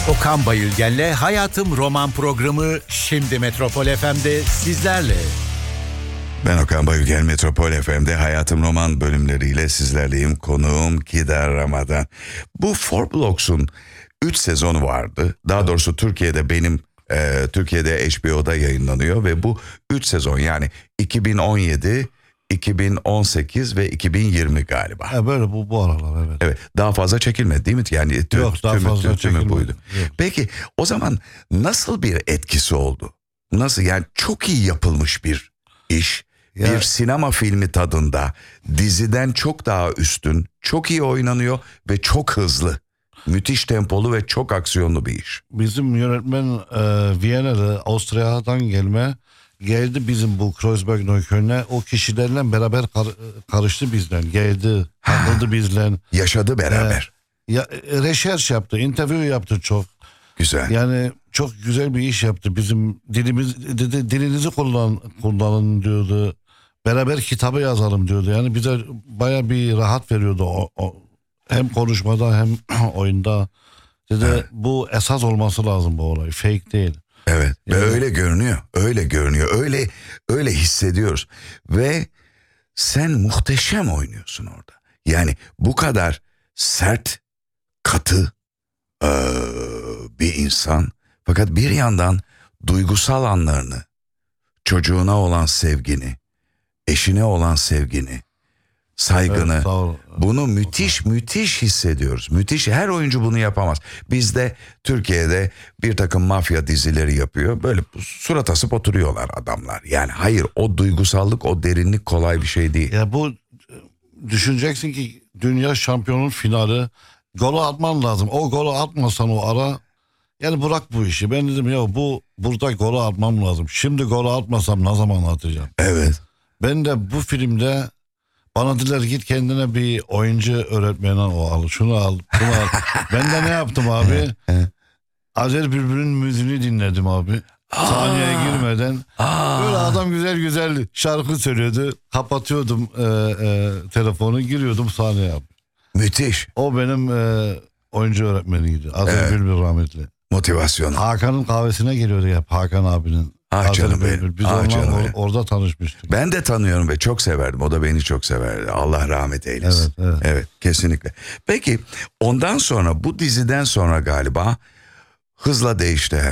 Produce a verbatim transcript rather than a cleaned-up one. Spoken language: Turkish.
Okan Bayülgen'le Hayatım Roman programı şimdi Metropol F M'de sizlerle. Ben Okan Bayülgen, Metropol F M'de Hayatım Roman bölümleriyle sizlerleyim. Konuğum Kidar Ramadan. Bu Four Blocks'un üç sezonu vardı. Daha doğrusu Türkiye'de benim e, Türkiye'de H B O'da yayınlanıyor ve bu üç sezon, yani iki bin on yedi, iki bin on sekiz ve iki bin yirmi galiba. E böyle bu bu aralar evet. Evet, daha fazla çekilmedi değil mi? Yani tüm, Yok, daha tümü, fazla tümü çekilmedi. buydu. Yok. Peki o zaman nasıl bir etkisi oldu? Nasıl, yani çok iyi yapılmış bir iş. Ya- Bir sinema filmi tadında, diziden çok daha üstün, çok iyi oynanıyor ve çok hızlı. Müthiş tempolu ve çok aksiyonlu bir iş. Bizim yönetmen e, Viyana'da, Avusturya'dan gelme, geldi bizim bu Kreuzberg Neukölln'e, o kişilerle beraber kar- karıştı bizden, geldi, takıldı bizle. Yaşadı beraber. Ya e, research yaptı, interview yaptı çok. Güzel. Yani çok güzel bir iş yaptı. Bizim dilimiz dedi, dilinizi kullan kullanın diyordu. Beraber kitabı yazalım diyordu. Yani bize baya bir rahat veriyordu o, o. Hem konuşmada hem oyunda. Dedi Evet. bu esas olması lazım bu olay. Fake değil. Evet. Ve Yani- öyle görünüyor. Öyle görünüyor. Öyle öyle hissediyoruz. Ve sen muhteşem oynuyorsun orada. Yani bu kadar sert, katı eee, bir insan, fakat bir yandan duygusal anlarını, çocuğuna olan sevgini, eşine olan sevgini, saygını, Evet, sağ ol. bunu müthiş müthiş hissediyoruz. Müthiş, her oyuncu bunu yapamaz. Bizde Türkiye'de bir takım mafya dizileri yapıyor. Böyle surat asıp oturuyorlar adamlar. Yani hayır, o duygusallık, o derinlik kolay bir şey değil. Ya bu e, düşüneceksin ki dünya şampiyonun finali, golü atman lazım. O golü atmasan o ara, yani bırak bu işi. Ben dedim ya bu burada golü atmam lazım. Şimdi golü atmasam ne zaman atacağım? Evet. Ben de bu filmde bana dediler git kendine bir oyuncu öğretmeni o al. Şunu al, bunu al. Ben de ne yaptım abi? Azer Bülbül'ün müziğini dinledim abi. Sahneye girmeden. Böyle adam güzel güzel şarkı söylüyordu. Kapatıyordum e, e, telefonu, giriyordum sahneye abi. Müthiş O benim e, oyuncu öğretmeniydi. Azer Bülbül rahmetli. motivasyon. Hakan'ın kahvesine geliyordu ya, Hakan abinin. Ah Azer canım Bülbül. benim. Biz Ah onunla canım or- benim. orada tanışmıştık. Ben de tanıyorum ve çok severdim. O da beni çok severdi. Allah rahmet eylesin. Evet, evet. Kesinlikle. Peki ondan sonra, bu diziden sonra galiba hızla değişti her